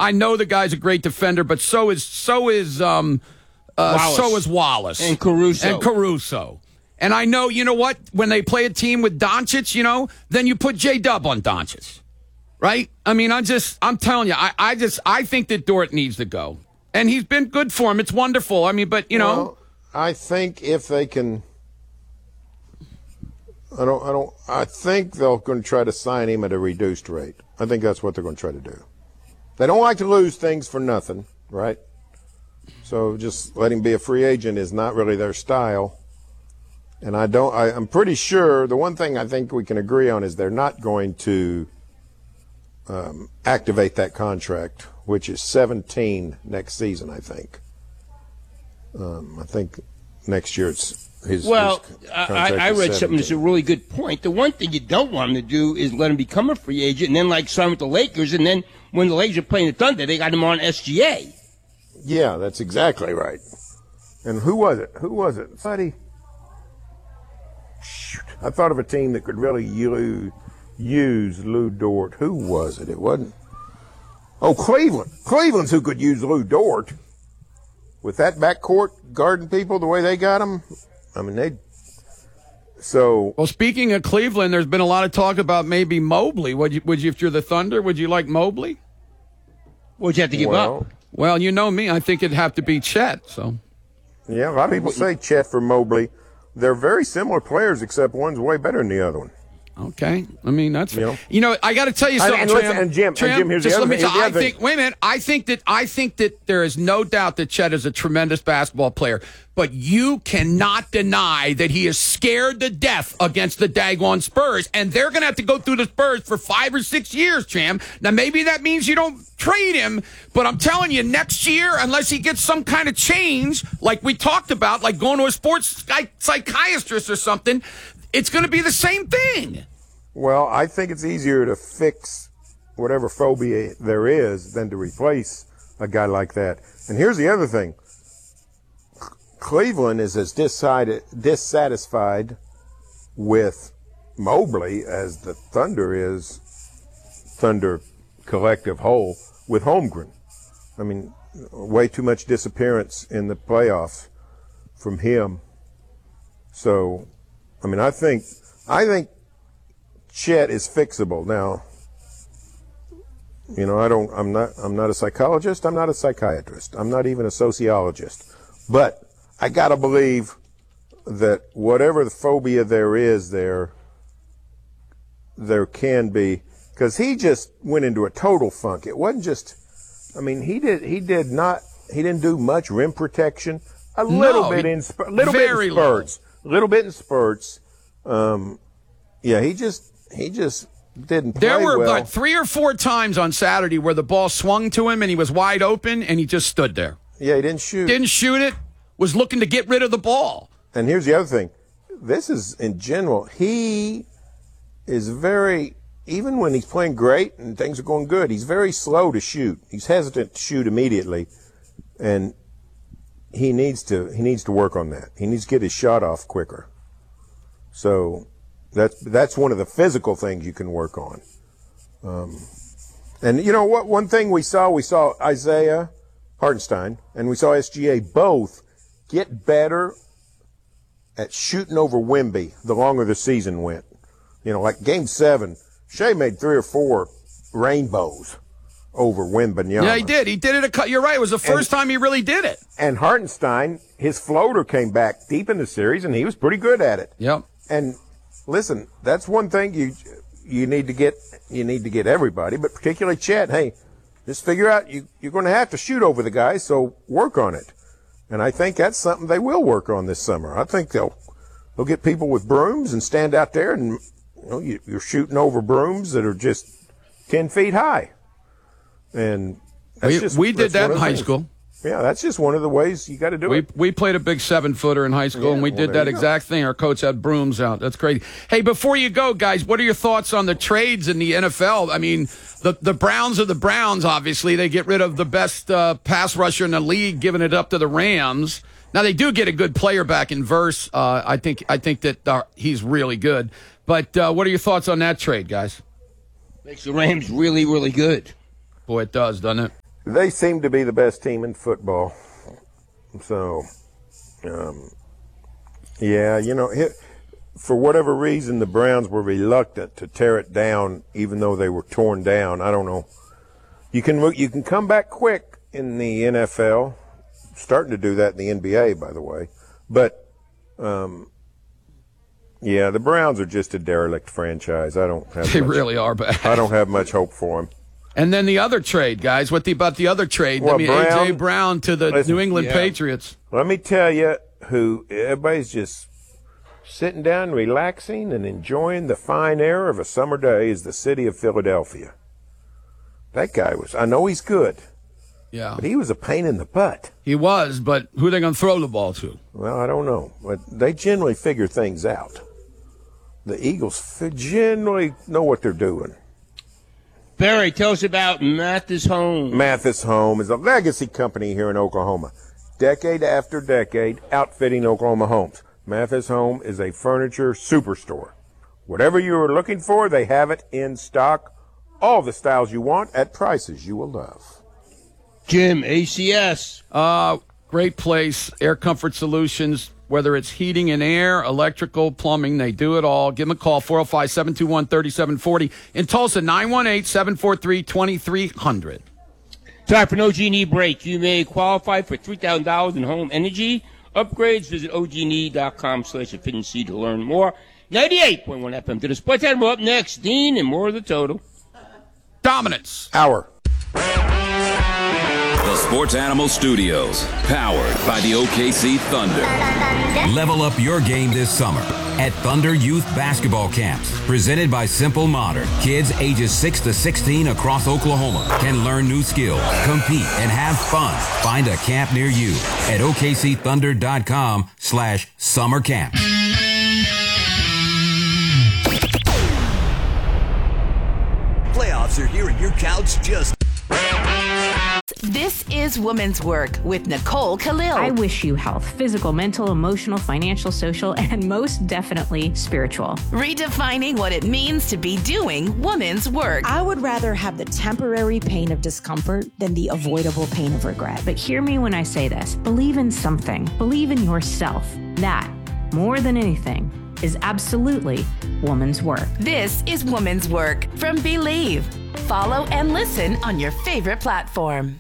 I know the guy's a great defender, but so is Wallace and Caruso. And I know, you know what? When they play a team with Doncic, then you put J-Dub on Doncic, right? I mean, I'm telling you, I think that Dort needs to go, and he's been good for him. It's wonderful. I mean, but Well, I think if they can. I think they're going to try to sign him at a reduced rate. I think that's what they're going to try to do. They don't like to lose things for nothing, right? So just letting him be a free agent is not really their style. And I'm pretty sure the one thing I think we can agree on is they're not going to activate that contract, which is 17 next season, I think. I think next year it's his I read 17. something that's a really good point. The one thing you don't want him to do is let him become a free agent and then sign with the Lakers, and then when the Lakers are playing the Thunder, they got him on SGA. Yeah, that's exactly right. And who was it? Buddy. Shoot. I thought of a team that could really use Lou Dort. Who was it? It wasn't. Oh, Cleveland. Cleveland's who could use Lou Dort. With that backcourt guarding people the way they got him, I mean, Well, speaking of Cleveland, there's been a lot of talk about maybe Mobley. Would you, if you're the Thunder, would you like Mobley? What'd you have to give up? Well, you know me. I think it'd have to be Chet. So. Yeah, a lot of people say Chet for Mobley. They're very similar players, except one's way better than the other one. Okay, I mean that's I got to tell you something. Jim, here's the other thing. Wait a minute. I think that there is no doubt that Chet is a tremendous basketball player, but you cannot deny that he is scared to death against the daggone Spurs, and they're going to have to go through the Spurs for 5 or 6 years, Cham. Now maybe that means you don't trade him, but I'm telling you, next year, unless he gets some kind of change, like we talked about, like going to a sports psychiatrist or something, it's going to be the same thing. Well, I think it's easier to fix whatever phobia there is than to replace a guy like that. And here's the other thing. Cleveland is as dissatisfied with Mobley as the Thunder collective whole, with Holmgren. I mean, way too much disappearance in the playoffs from him. So, I mean, I think Chet is fixable. Now, I'm not a psychologist, I'm not a psychiatrist, I'm not even a sociologist. But I gotta believe that whatever the phobia there is there can be, because he just went into a total funk. It wasn't just, he didn't do much rim protection. A little bit in spurts. He just didn't play well. There were like 3 or 4 times on Saturday where the ball swung to him and he was wide open and he just stood there. Yeah, he didn't shoot. Didn't shoot it, was looking to get rid of the ball. And here's the other thing. This is, in general, he is very, even when he's playing great and things are going good, he's very slow to shoot. He's hesitant to shoot immediately. And he needs to work on that. He needs to get his shot off quicker. So that's one of the physical things you can work on. And you know what? One thing we saw Isaiah Hartenstein and we saw SGA both get better at shooting over Wemby the longer the season went. Like Game 7, Shea made 3 or 4 rainbows over Wembanyama. Yeah, he did. He did it. You're right. It was the first time he really did it. And Hartenstein, his floater came back deep in the series, and he was pretty good at it. Yep. And listen, that's one thing you need to get. You need to get everybody, but particularly Chet. Hey, just figure out you're going to have to shoot over the guys, so work on it. And I think that's something they will work on this summer. I think they'll get people with brooms and stand out there, and you're shooting over brooms that are just 10 feet high. And we did that in high school. Yeah, that's just one of the ways you got to do it. We played a big 7-footer in high school, and we did that exact thing. Our coach had brooms out. That's crazy. Hey, before you go, guys, what are your thoughts on the trades in the NFL? I mean, the Browns are the Browns, obviously. They get rid of the best pass rusher in the league, giving it up to the Rams. Now, they do get a good player back in Verse. I think that he's really good. But what are your thoughts on that trade, guys? Makes the Rams really, really good. Boy, it does, doesn't it? They seem to be the best team in football. So, yeah, for whatever reason, the Browns were reluctant to tear it down, even though they were torn down. I don't know. You can come back quick in the NFL. Starting to do that in the NBA, by the way. But, yeah, the Browns are just a derelict franchise. I don't have. They really are bad. I don't have much hope for them. And then the other trade, guys. About the other trade? Well, A.J. Brown to the New England Patriots. Let me tell you who everybody's just sitting down, relaxing, and enjoying the fine air of a summer day is the city of Philadelphia. That guy I know he's good. Yeah. But he was a pain in the butt. He was, but who are they going to throw the ball to? Well, I don't know. But they generally figure things out. The Eagles generally know what they're doing. Barry, tell us about Mathis Home. Mathis Home is a legacy company here in Oklahoma. Decade after decade, outfitting Oklahoma homes. Mathis Home is a furniture superstore. Whatever you are looking for, they have it in stock. All the styles you want at prices you will love. Jim, ACS. Great place. Air Comfort Solutions. Whether it's heating and air, electrical, plumbing, they do it all. Give them a call, 405-721-3740. In Tulsa, 918-743-2300. Time for an OG&E break. You may qualify for $3,000 in home energy upgrades. Visit OG&E.com/efficiency to learn more. 98.1 FM to the Sports Animal. Up next, Dean and more of the total. Dominance. Hour. The Sports Animal Studios, powered by the OKC Thunder. Level up your game this summer at Thunder Youth Basketball Camps. Presented by Simple Modern. Kids ages 6 to 16 across Oklahoma can learn new skills, compete, and have fun. Find a camp near you at OKCThunder.com/summer camp. Playoffs are here and your couch just... This is Women's Work with Nicole Khalil. I wish you health, physical, mental, emotional, financial, social, and most definitely spiritual. Redefining what it means to be doing women's work. I would rather have the temporary pain of discomfort than the avoidable pain of regret. But hear me when I say this. Believe in something. Believe in yourself. That, more than anything, is absolutely woman's work. This is Woman's Work from Believe. Follow and listen on your favorite platform.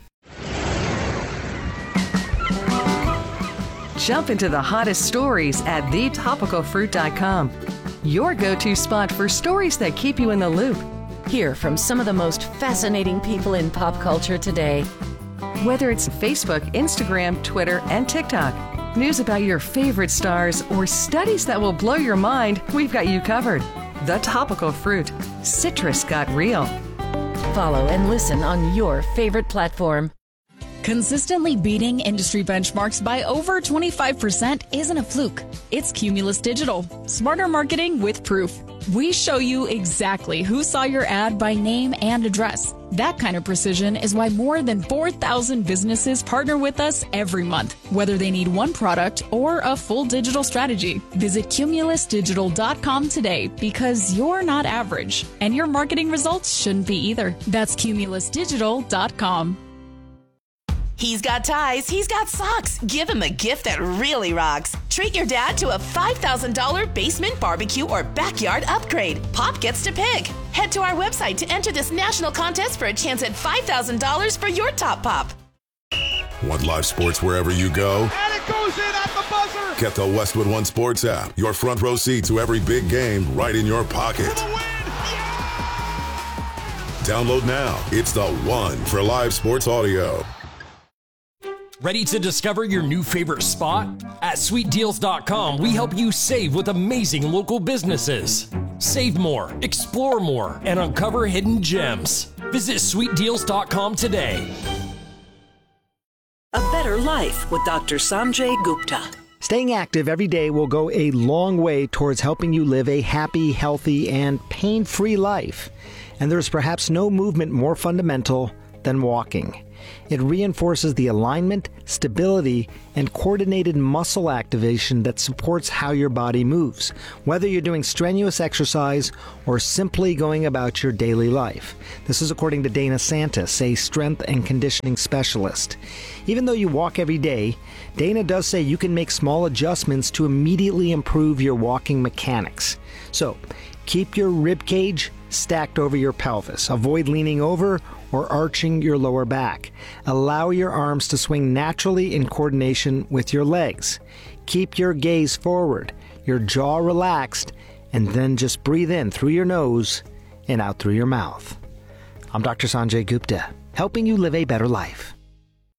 Jump into the hottest stories at thetopicalfruit.com. Your go-to spot for stories that keep you in the loop. Hear from some of the most fascinating people in pop culture today. Whether it's Facebook, Instagram, Twitter, and TikTok, news about your favorite stars, or studies that will blow your mind, we've got you covered. The Topical Fruit. Citrus got real. Follow and listen on your favorite platform. Consistently beating industry benchmarks by over 25% isn't a fluke. It's Cumulus Digital. Smarter marketing with proof. We show you exactly who saw your ad by name and address. That kind of precision is why more than 4,000 businesses partner with us every month, whether they need one product or a full digital strategy. Visit cumulusdigital.com today because you're not average, and your marketing results shouldn't be either. That's cumulusdigital.com. He's got ties, he's got socks. Give him a gift that really rocks. Treat your dad to a $5,000 basement barbecue or backyard upgrade. Pop gets to pick. Head to our website to enter this national contest for a chance at $5,000 for your top pop. Want live sports wherever you go? And it goes in at the buzzer. Get the Westwood One Sports app. Your front row seat to every big game right in your pocket. For the win. Yeah. Download now. It's the one for live sports audio. Ready to discover your new favorite spot? At SweetDeals.com, we help you save with amazing local businesses. Save more, explore more, and uncover hidden gems. Visit SweetDeals.com today. A better life with Dr. Sanjay Gupta. Staying active every day will go a long way towards helping you live a happy, healthy, and pain-free life. And there's perhaps no movement more fundamental than walking. It reinforces the alignment, stability, and coordinated muscle activation that supports how your body moves, whether you're doing strenuous exercise or simply going about your daily life. This is according to Dana Santis, a strength and conditioning specialist. Even though you walk every day, Dana does say you can make small adjustments to immediately improve your walking mechanics. So, keep your rib cage stacked over your pelvis. Avoid leaning over or arching your lower back. Allow your arms to swing naturally in coordination with your legs. Keep your gaze forward, your jaw relaxed, and then just breathe in through your nose and out through your mouth. I'm Dr. Sanjay Gupta, helping you live a better life.